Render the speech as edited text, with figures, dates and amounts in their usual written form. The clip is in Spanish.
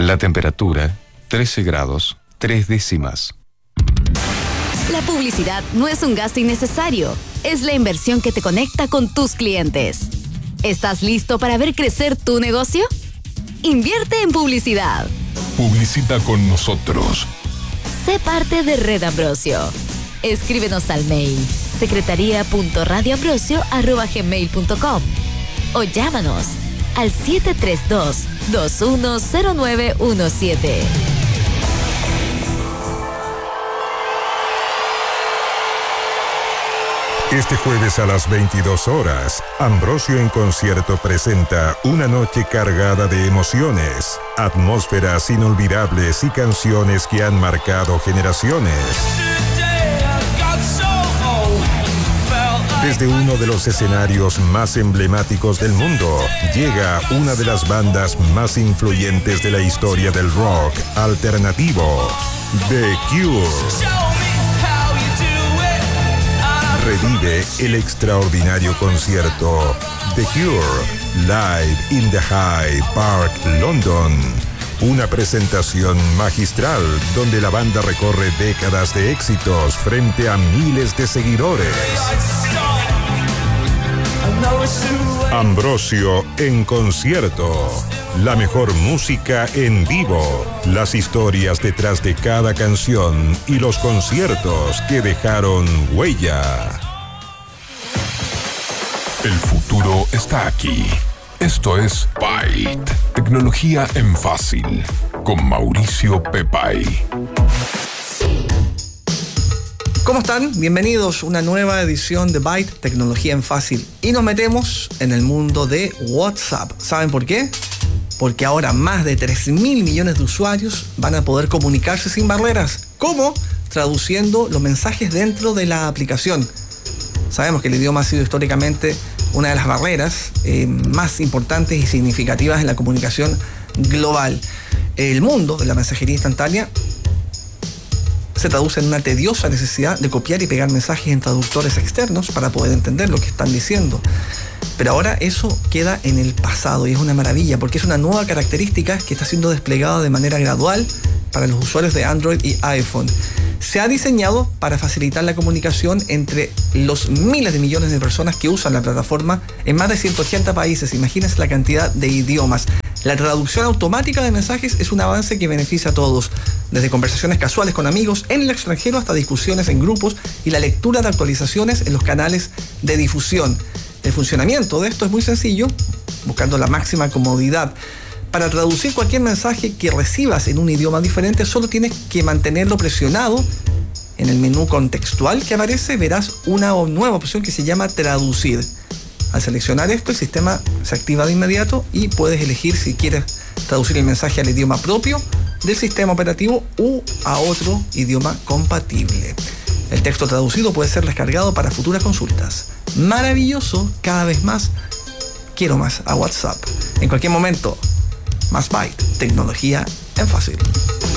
La temperatura, 13 grados, 3 décimas. La publicidad no es un gasto innecesario, es la inversión que te conecta con tus clientes. ¿Estás listo para ver crecer tu negocio? Invierte en publicidad. Publicita con nosotros. Sé parte de Red Ambrosio. Escríbenos al mail secretaría.radioambrosio@gmail.com o llámanos al 732-210917. Este jueves a las 22 horas, Ambrosio en concierto presenta una noche cargada de emociones, atmósferas inolvidables y canciones que han marcado generaciones. Desde uno de los escenarios más emblemáticos del mundo, llega una de las bandas más influyentes de la historia del rock alternativo, The Cure. Revive el extraordinario concierto The Cure Live in the Hyde Park, London. Una presentación magistral donde la banda recorre décadas de éxitos frente a miles de seguidores. Ambrosio en concierto. La mejor música en vivo. Las historias detrás de cada canción y los conciertos que dejaron huella. El futuro está aquí. Esto es Byte. Tecnología en fácil. Con Mauricio Pepay. ¿Cómo están? Bienvenidos a una nueva edición de Byte, Tecnología en Fácil. Y nos metemos en el mundo de WhatsApp. ¿Saben por qué? Porque ahora más de 3.000 millones de usuarios van a poder comunicarse sin barreras. ¿Cómo? Traduciendo los mensajes dentro de la aplicación. Sabemos que el idioma ha sido históricamente una de las barreras más importantes y significativas en la comunicación global. El mundo de la mensajería instantánea se traduce en una tediosa necesidad de copiar y pegar mensajes en traductores externos para poder entender lo que están diciendo. Pero ahora eso queda en el pasado y es una maravilla porque es una nueva característica que está siendo desplegada de manera gradual para los usuarios de Android y iPhone. Se ha diseñado para facilitar la comunicación entre los miles de millones de personas que usan la plataforma en más de 180 países. Imagínense la cantidad de idiomas. La traducción automática de mensajes es un avance que beneficia a todos, desde conversaciones casuales con amigos en el extranjero hasta discusiones en grupos y la lectura de actualizaciones en los canales de difusión. El funcionamiento de esto es muy sencillo, buscando la máxima comodidad. Para traducir cualquier mensaje que recibas en un idioma diferente, solo tienes que mantenerlo presionado. En el menú contextual que aparece, verás una nueva opción que se llama Traducir. Al seleccionar esto, el sistema se activa de inmediato y puedes elegir si quieres traducir el mensaje al idioma propio del sistema operativo u a otro idioma compatible. El texto traducido puede ser descargado para futuras consultas. Maravilloso, cada vez más. Quiero más a WhatsApp. En cualquier momento, más Byte, tecnología en fácil.